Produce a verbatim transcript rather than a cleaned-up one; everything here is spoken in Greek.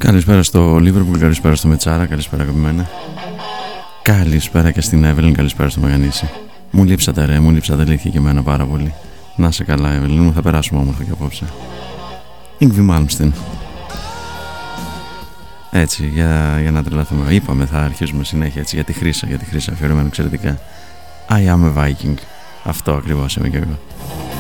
Καλησπέρα στο Liverpool, καλησπέρα στο Μετσάρα, καλησπέρα αγαπημένα. Καλησπέρα και στην Εύελιν, καλησπέρα στο Μεγανήσι. Μου λείψατε ρε, μου λείψατε λύθηκε και εμένα πάρα πολύ. Να σε καλά Εύελιν μου, θα περάσουμε όμορφα και απόψε. Ιγκβι Μάλμστιν. Έτσι, για, για να τρελαθούμε. Είπαμε θα αρχίσουμε συνέχεια έτσι για τη Χρύσα, για τη Χρύσα αφιερωμένο εξαιρετικά. I am a Viking. Αυτό ακριβώς είμαι και εγώ.